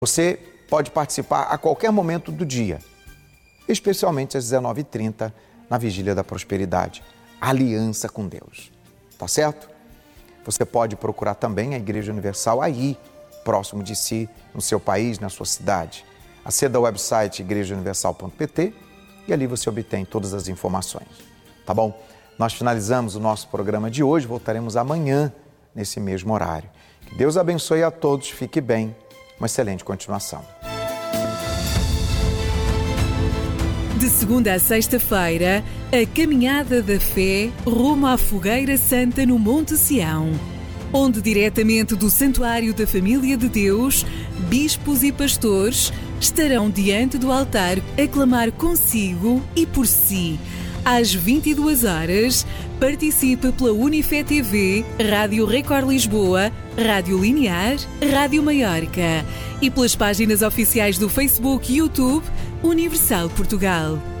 Você pode participar a qualquer momento do dia, especialmente às 19h30, na Vigília da Prosperidade. Aliança com Deus. Tá certo? Você pode procurar também a Igreja Universal aí, próximo de si, no seu país, na sua cidade. Aceda ao website igrejauniversal.pt e ali você obtém todas as informações. Tá bom? Nós finalizamos o nosso programa de hoje, voltaremos amanhã, nesse mesmo horário. Que Deus abençoe a todos, fique bem, uma excelente continuação. De segunda a sexta-feira, a Caminhada da Fé rumo à Fogueira Santa no Monte Sião, onde diretamente do Santuário da Família de Deus, bispos e pastores estarão diante do altar a clamar consigo e por si. Às 22 horas, participe pela Unifé TV, Rádio Record Lisboa, Rádio Linear, Rádio Maiorca e pelas páginas oficiais do Facebook e YouTube Universal Portugal.